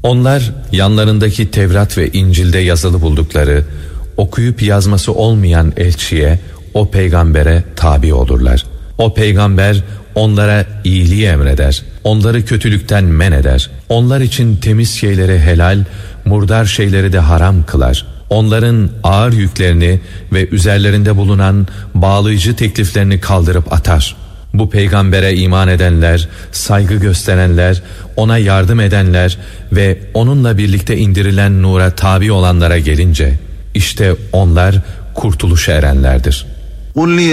Onlar yanlarındaki Tevrat ve İncil'de yazılı buldukları, okuyup yazması olmayan elçiye, o peygambere tabi olurlar. O peygamber onlara iyiliği emreder, onları kötülükten men eder. Onlar için temiz şeyleri helal, murdar şeyleri de haram kılar. Onların ağır yüklerini ve üzerlerinde bulunan bağlayıcı tekliflerini kaldırıp atar. Bu peygambere iman edenler, saygı gösterenler, ona yardım edenler ve onunla birlikte indirilen nura tabi olanlara gelince, işte onlar kurtuluşa erenlerdir.